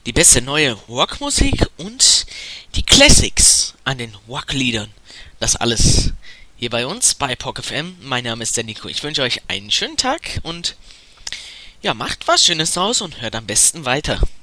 die beste neue Rockmusik und die Classics an den Rockliedern. Das alles hier bei uns bei POC FM. Mein Name ist der Nico. Ich wünsche euch einen schönen Tag und ja, macht was Schönes draus und hört am besten weiter.